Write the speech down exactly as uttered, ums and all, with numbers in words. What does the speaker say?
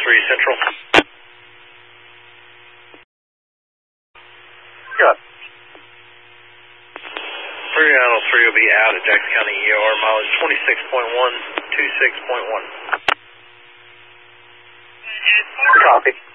three Central. Good. three nine oh three will be out at Jackson County E R, mileage twenty-six point one two six point one. Copy.